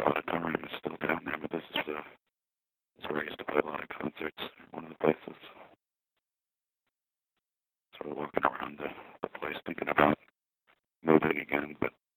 auditorium is still down there, but this is where I used to play a lot of concerts. One of the places. Sort of walking around the place thinking about moving again, but